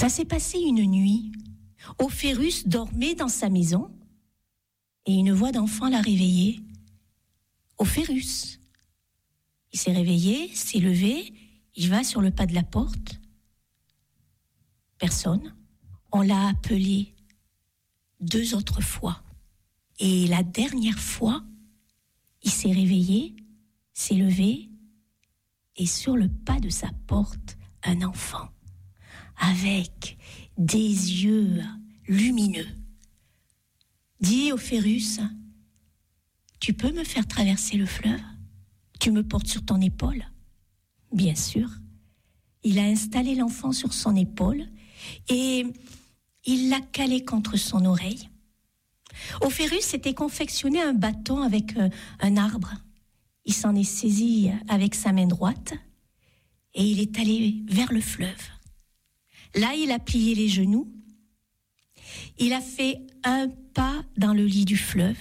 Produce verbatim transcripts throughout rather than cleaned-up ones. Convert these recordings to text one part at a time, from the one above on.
Ça s'est passé une nuit. Ophérusse dormait dans sa maison et une voix d'enfant l'a réveillé. Ophérusse. Il s'est réveillé, s'est levé, il va sur le pas de la porte. Personne. On l'a appelé deux autres fois. Et la dernière fois, il s'est réveillé, s'est levé, et sur le pas de sa porte, un enfant, avec des yeux lumineux. Dis Ophérusse, tu peux me faire traverser le fleuve ? Tu me portes sur ton épaule ? Bien sûr. Il a installé l'enfant sur son épaule et il l'a calé contre son oreille. Ophérusse s'était confectionné un bâton avec euh, un arbre. Il s'en est saisi avec sa main droite et il est allé vers le fleuve. Là, il a plié les genoux. Il a fait un pas dans le lit du fleuve,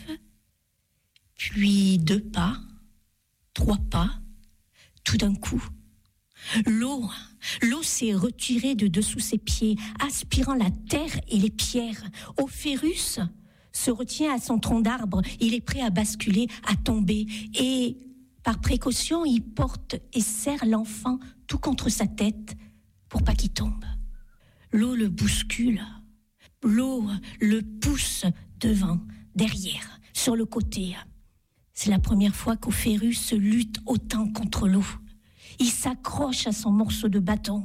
puis deux pas, trois pas. Tout d'un coup, l'eau, l'eau s'est retirée de dessous ses pieds, aspirant la terre et les pierres. Ophérusse se retient à son tronc d'arbre. Il est prêt à basculer, à tomber. Et par précaution, il porte et serre l'enfant tout contre sa tête pour pas qu'il tombe. L'eau le bouscule. L'eau le pousse devant, derrière, sur le côté. C'est la première fois qu'Ophérusse lutte autant contre l'eau. Il s'accroche à son morceau de bâton.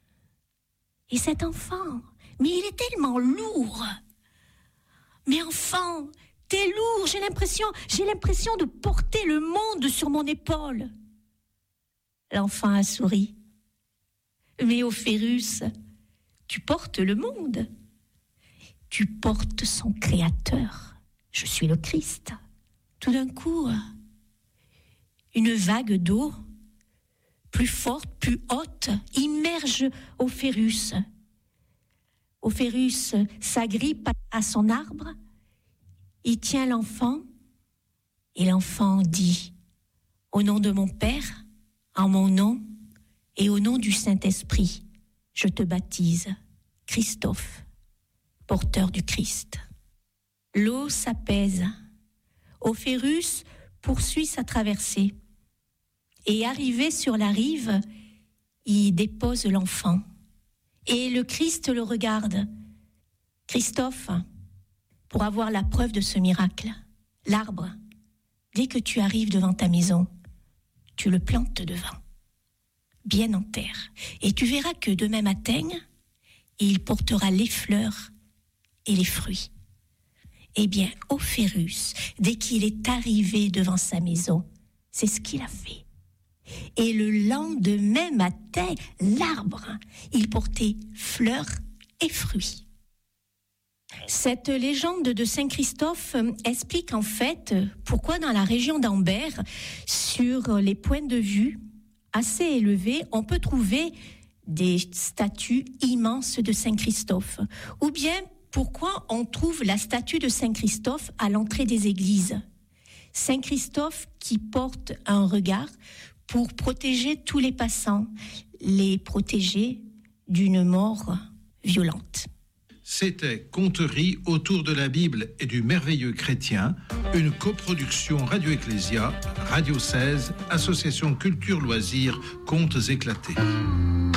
Et cet enfant, mais il est tellement lourd. Mais enfant, t'es lourd, j'ai l'impression, j'ai l'impression de porter le monde sur mon épaule. L'enfant a souri. Mais Ophérusse, tu portes le monde. Tu portes son Créateur. Je suis le Christ. Tout d'un coup, une vague d'eau, plus forte, plus haute, immerge Ophérusse. Ophérusse s'agrippe à son arbre, il tient l'enfant, et l'enfant dit « Au nom de mon Père, en mon nom, et au nom du Saint-Esprit, je te baptise, Christophe, porteur du Christ. » L'eau s'apaise. Ophérusse poursuit sa traversée. Et arrivé sur la rive, il dépose l'enfant. Et le Christ le regarde. « Christophe, pour avoir la preuve de ce miracle, l'arbre, dès que tu arrives devant ta maison, tu le plantes devant, bien en terre. Et tu verras que demain matin, il portera les fleurs et les fruits. » Eh bien, Ophérusse, dès qu'il est arrivé devant sa maison, c'est ce qu'il a fait. Et le lendemain matin, l'arbre, il portait fleurs et fruits. Cette légende de Saint Christophe explique en fait pourquoi dans la région d'Ambert, sur les points de vue assez élevés, on peut trouver des statues immenses de Saint Christophe. Ou bien pourquoi on trouve la statue de Saint Christophe à l'entrée des églises. Saint Christophe qui porte un regard pour protéger tous les passants, les protéger d'une mort violente. C'était Conteries autour de la Bible et du merveilleux chrétien, une coproduction Radio Ecclésia, Radio seize, Association Culture Loisirs, Contes éclatés.